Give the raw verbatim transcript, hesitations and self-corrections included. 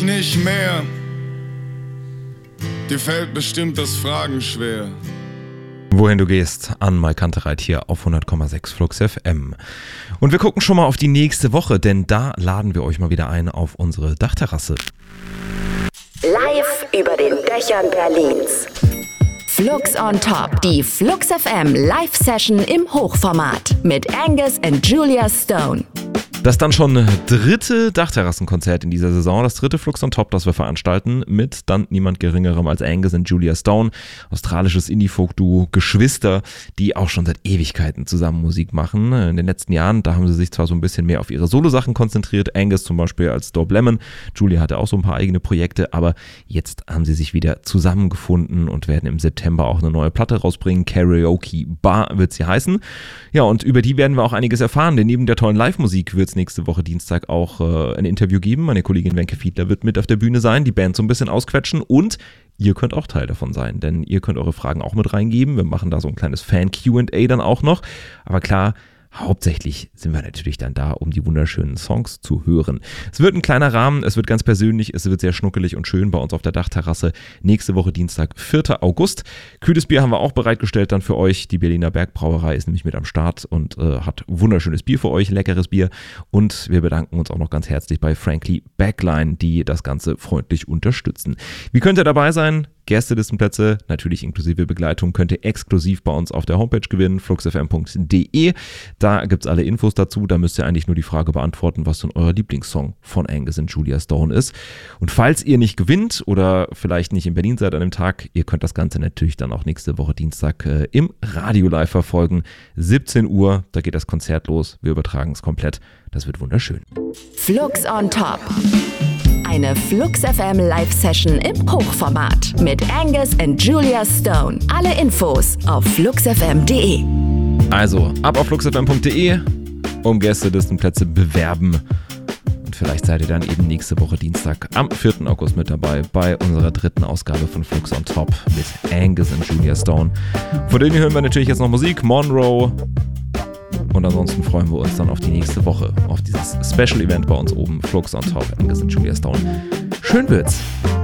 Nicht mehr. Dir fällt bestimmt das Fragen schwer. Wohin du gehst, an Mike Kantereit hier auf hundert Komma sechs Flux F M. Und wir gucken schon mal auf die nächste Woche, denn da laden wir euch mal wieder ein auf unsere Dachterrasse. Live über den Dächern Berlins. Flux on Top, die Flux F M Live-Session im Hochformat mit Angus und Julia Stone. Das dann schon dritte Dachterrassenkonzert in dieser Saison, das dritte Flux on Top, das wir veranstalten, mit dann niemand Geringerem als Angus und Julia Stone, australisches Indie-Folk-Duo, Geschwister, die auch schon seit Ewigkeiten zusammen Musik machen. In den letzten Jahren, da haben sie sich zwar so ein bisschen mehr auf ihre Solo-Sachen konzentriert, Angus zum Beispiel als Dope Lemon, Julia hatte auch so ein paar eigene Projekte, aber jetzt haben sie sich wieder zusammengefunden und werden im September auch eine neue Platte rausbringen, Karaoke Bar wird sie heißen. Ja, und über die werden wir auch einiges erfahren, denn neben der tollen Live-Musik wird nächste Woche Dienstag auch äh, ein Interview geben. Meine Kollegin Wenke Fiedler wird mit auf der Bühne sein, die Band so ein bisschen ausquetschen und ihr könnt auch Teil davon sein, denn ihr könnt eure Fragen auch mit reingeben. Wir machen da so ein kleines Fan-Q and A dann auch noch. Aber klar, hauptsächlich sind wir natürlich dann da, um die wunderschönen Songs zu hören. Es wird ein kleiner Rahmen, es wird ganz persönlich, es wird sehr schnuckelig und schön bei uns auf der Dachterrasse. Nächste Woche Dienstag, vierter August. Kühles Bier haben wir auch bereitgestellt dann für euch. Die Berliner Bergbrauerei ist nämlich mit am Start und äh, hat wunderschönes Bier für euch, leckeres Bier. Und wir bedanken uns auch noch ganz herzlich bei Frankly Backline, die das Ganze freundlich unterstützen. Wie könnt ihr dabei sein? Gästelistenplätze, natürlich inklusive Begleitung, könnt ihr exklusiv bei uns auf der Homepage gewinnen, flux f m punkt d e. Da gibt es alle Infos dazu. Da müsst ihr eigentlich nur die Frage beantworten, was denn euer Lieblingssong von Angus und Julia Stone ist. Und falls ihr nicht gewinnt oder vielleicht nicht in Berlin seid an dem Tag, ihr könnt das Ganze natürlich dann auch nächste Woche Dienstag äh, im Radio live verfolgen. siebzehn Uhr, da geht das Konzert los. Wir übertragen es komplett. Das wird wunderschön. Flux on Top. Eine Flux F M Live-Session im Hochformat mit Angus und Julia Stone. Alle Infos auf flux f m punkt d e. Also, ab auf flux f m punkt d e, um Gästelistenplätze bewerben. Und vielleicht seid ihr dann eben nächste Woche Dienstag am vierten August mit dabei bei unserer dritten Ausgabe von Flux on Top mit Angus und Julia Stone. Von denen hören wir natürlich jetzt noch Musik, Monroe. Und ansonsten freuen wir uns dann auf die nächste Woche, auf dieses Special Event bei uns oben, Flux on Top, Angus und Julia Stone. Schön wird's!